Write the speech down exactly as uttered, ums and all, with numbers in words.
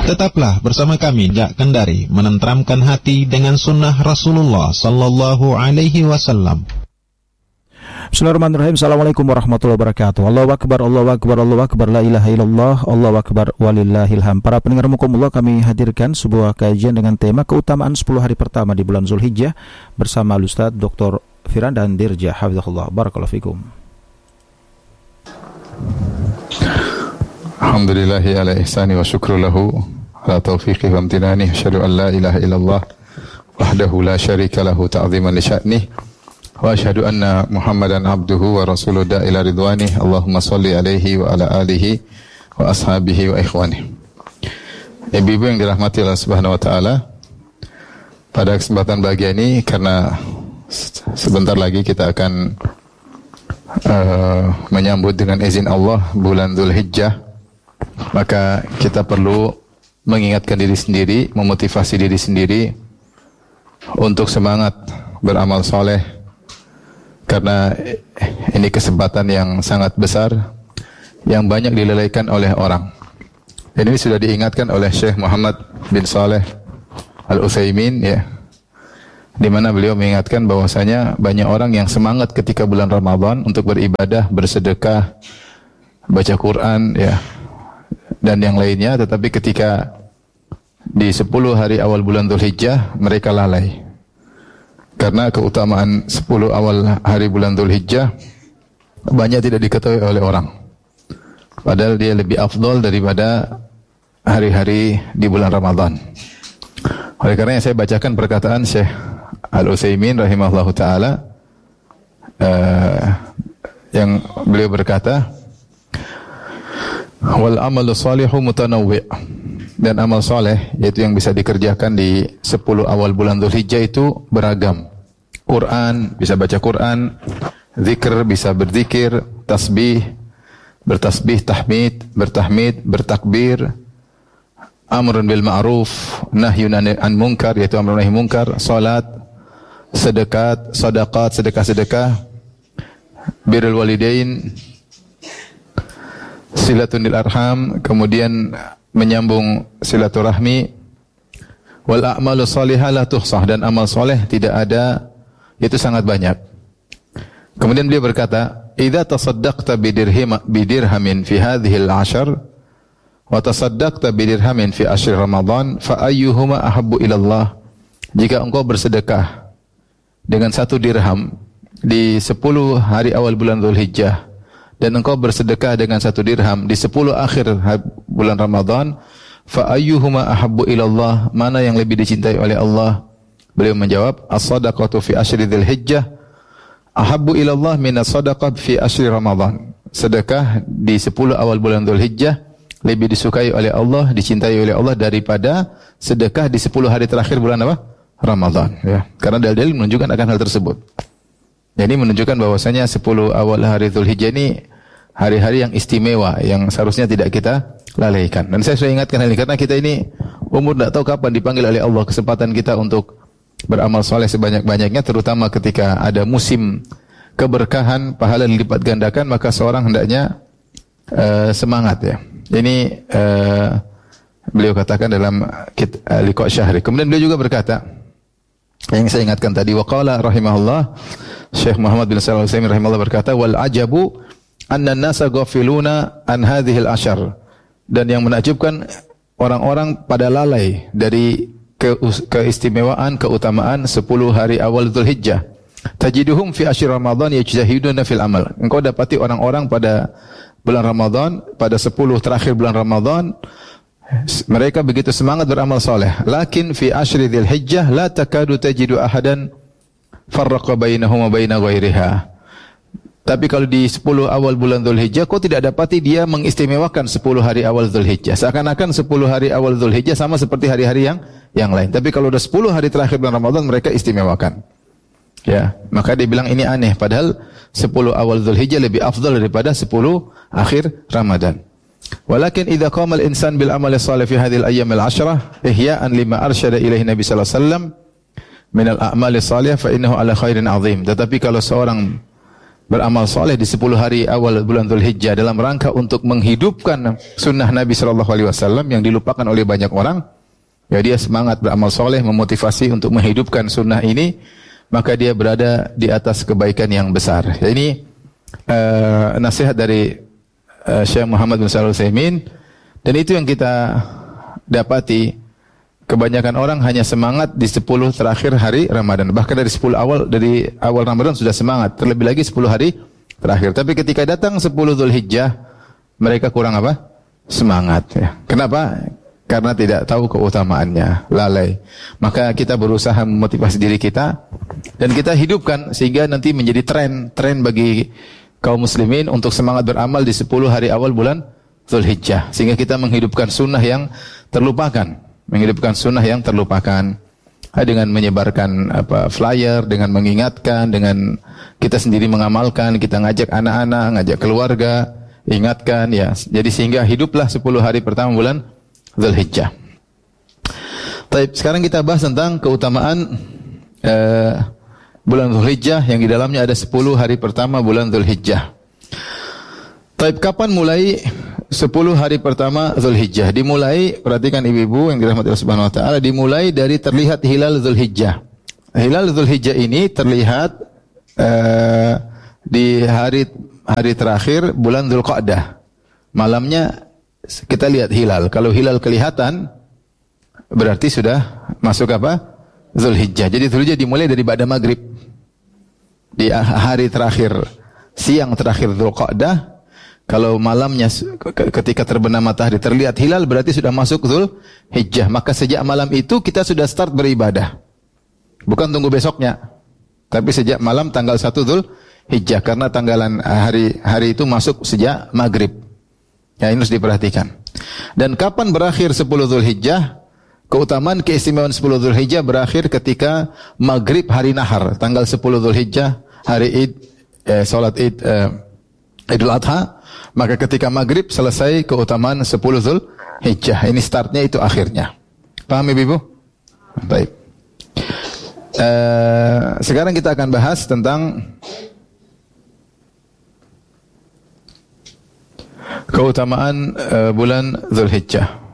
Tetaplah bersama kami Jak Kendari menenteramkan hati dengan sunnah Rasulullah Sallallahu Alaihi Wasallam. Bismillahirrahmanirrahim. Assalamualaikum warahmatullahi wabarakatuh. Allahu akbar, Allahu akbar, Allahu akbar, la ilaha illallah, Allahu akbar, walillahilham. Para pendengar mukumullah, kami hadirkan sebuah kajian dengan tema keutamaan sepuluh hari pertama di bulan Zulhijjah bersama Ustaz Doktor Firanda Dirja, hafizahullah. Barakallahu fikum. Alhamdulillahi ala ihsani wa syukru lahu ala taufiqi wa amtinani. Asyhadu an la ilaha illallah wahdahu la syarika lahu ta'ziman li sya'nih. Wa asyhadu anna Muhammadan abduhu wa rasuluhu ila ridwani. Allahumma salli alaihi wa ala alihi wa ashabihi wa ikhwani. Ibu-ibu yang dirahmati Allah Subhanahu wa taala, pada kesempatan bahagia ini, karena sebentar lagi kita akan uh, menyambut dengan izin Allah bulan Dzulhijjah, maka kita perlu mengingatkan diri sendiri, memotivasi diri sendiri untuk semangat beramal soleh. Karena ini kesempatan yang sangat besar yang banyak dilalaikan oleh orang. Dan ini sudah diingatkan oleh Syekh Muhammad bin Saleh Al-Utsaimin, ya, di mana beliau mengingatkan bahwasanya banyak orang yang semangat ketika bulan Ramadan untuk beribadah, bersedekah, baca Quran, ya, dan yang lainnya, tetapi ketika di sepuluh hari awal bulan Dzulhijjah mereka lalai. Karena keutamaan sepuluh awal hari bulan Dzulhijjah banyak tidak diketahui oleh orang. Padahal dia lebih afdol daripada hari-hari di bulan Ramadan. Oleh karena saya bacakan perkataan Syekh Al-Utsaimin rahimahullahu taala, uh, yang beliau berkata, wal amalu salihu mutanawwi'. Dan amal soleh, yaitu yang bisa dikerjakan di sepuluh awal bulan Dzulhijjah, itu beragam. Quran, bisa baca Quran, zikr, bisa berzikir, tasbih, bertasbih, tahmid, bertahmid, bertakbir, amrun bil ma'ruf, nahyun an munkar, yaitu amrun nahi munkar, salat, sedekah, sedekah, sedekah-sedekah, birrul walidain, silatunil arham, kemudian menyambung silaturahmi, wal a'malu salihah la tuhsah, dan amal soleh tidak ada, itu sangat banyak. Kemudian beliau berkata, idza tasaddaqta bidirham bidirhamin fi hadhihi al-'ashr wa tasaddaqta bidirhamin fi ashr Ramadan fa ayyuhuma ahabbu ila Allah. Jika engkau bersedekah dengan satu dirham di sepuluh hari awal bulan Dzulhijjah, dan engkau bersedekah dengan satu dirham di sepuluh akhir bulan Ramadan, fa ayyuhuma ahabbu ilallah, mana yang lebih dicintai oleh Allah? Beliau menjawab, as-sadaqatu fi asyri Dzulhijjah ahabbu ilallah min as-sadaqah fi asyri Ramadan. Sedekah di sepuluh awal bulan Dzulhijjah lebih disukai oleh Allah, dicintai oleh Allah daripada sedekah di sepuluh hari terakhir bulan apa? Ramadan, ya. Karena dalil-dalil menunjukkan akan hal tersebut. Jadi menunjukkan bahwasanya sepuluh awal hari Dzulhijjah ini hari-hari yang istimewa, yang seharusnya tidak kita lalaikan. Dan saya sudah ingatkan hal ini karena kita ini umur tidak tahu kapan dipanggil oleh Allah. Kesempatan kita untuk beramal soleh sebanyak-banyaknya, terutama ketika ada musim keberkahan, pahala dilipat gandakan, maka seorang hendaknya uh, semangat, ya. Ini uh, beliau katakan dalam uh, liqa' syahri. Kemudian beliau juga berkata, yang saya ingatkan tadi, waqala rahimahullah, Syekh Muhammad bin Shalih Al-Utsaimin rahimahullah berkata, wal ajabu anna an-nasa ghafiluna an hadhihi al-ashr. Dan yang menakjubkan, orang-orang pada lalai dari ke keistimewaan, keutamaan sepuluh hari awal Dzulhijjah. Tajiduhum fi asyri Ramadan yajtahiduna fil amal. Engkau dapati orang-orang pada bulan Ramadan, pada sepuluh terakhir bulan Ramadan, mereka begitu semangat beramal soleh. Lakin fi asyri Dzulhijjah la takadu tajidu ahadan farraqa bainahum wa baina ghairiha. Tapi kalau di sepuluh awal bulan Dzulhijjah, kau tidak dapati dia mengistimewakan sepuluh hari awal Dzulhijjah. Seakan-akan sepuluh hari awal Dzulhijjah sama seperti hari-hari yang yang lain. Tapi kalau sudah sepuluh hari terakhir bulan Ramadan, mereka istimewakan. Ya, maka dia bilang ini aneh. Padahal sepuluh awal Dzulhijjah lebih afdal daripada sepuluh akhir Ramadan. Walakin idza qama al-insan bil amali shalih fi hadhihi al-ayyam al-'ashrah ihya'an lima arsyada ilaihi Nabi sallallahu alaihi wasallam min al-a'mali shalih fa innahu ala khairin 'azim. Tetapi kalau seorang beramal soleh di sepuluh hari awal bulan Dzulhijjah dalam rangka untuk menghidupkan sunnah Nabi Shallallahu Alaihi Wasallam yang dilupakan oleh banyak orang, ya dia semangat beramal soleh, memotivasi untuk menghidupkan sunnah ini, maka dia berada di atas kebaikan yang besar. Ya, ini uh, nasihat dari uh, Syekh Muhammad bin Shalih Al-Utsaimin, dan itu yang kita dapati. Kebanyakan orang hanya semangat di sepuluh terakhir hari Ramadan. Bahkan dari sepuluh awal, dari awal Ramadan sudah semangat. Terlebih lagi sepuluh hari terakhir. Tapi ketika datang sepuluh Dzulhijjah, mereka kurang apa? Semangat. Ya. Kenapa? Karena tidak tahu keutamaannya. Lalai. Maka kita berusaha memotivasi diri kita. Dan kita hidupkan sehingga nanti menjadi tren. Tren bagi kaum muslimin untuk semangat beramal di sepuluh hari awal bulan Dzulhijjah. Sehingga kita menghidupkan sunnah yang terlupakan. Menghidupkan sunnah yang terlupakan dengan menyebarkan apa flyer, dengan mengingatkan, dengan kita sendiri mengamalkan, kita ngajak anak-anak, ngajak keluarga, ingatkan ya. Jadi sehingga hiduplah sepuluh hari pertama bulan Dzulhijjah. Baik, sekarang kita bahas tentang keutamaan uh, bulan Dzulhijjah yang di dalamnya ada sepuluh hari pertama bulan Dzulhijjah. Baik, kapan mulai sepuluh hari pertama Dzulhijjah? Dimulai, perhatikan ibu-ibu yang dirahmati Allah Subhanahu wa taala, dimulai dari terlihat hilal Dzulhijjah. Hilal Dzulhijjah ini terlihat uh, di hari hari terakhir bulan Dzulqa'dah. Malamnya kita lihat hilal. Kalau hilal kelihatan berarti sudah masuk apa? Dzulhijjah. Jadi Dzulhijjah dimulai dari ba'da maghrib. Di hari terakhir, siang terakhir Dzulqa'dah. Kalau malamnya ketika terbenam matahari terlihat hilal berarti sudah masuk Dzulhijjah. Maka sejak malam itu kita sudah start beribadah. Bukan tunggu besoknya. Tapi sejak malam tanggal satu Dzulhijjah, karena tanggalan hari hari itu masuk sejak maghrib. Ya, ini harus diperhatikan. Dan kapan berakhir sepuluh Dzulhijjah? Keutamaan keistimewaan sepuluh Dzulhijjah berakhir ketika maghrib hari nahar, tanggal sepuluh Dzulhijjah, hari Id, eh, salat Id eh, Idul Adha. Maka ketika maghrib selesai keutamaan sepuluh Dzulhijjah. Ini startnya, itu akhirnya. Paham ibu? Baik. Uh, sekarang kita akan bahas tentang keutamaan uh, bulan Dzulhijjah.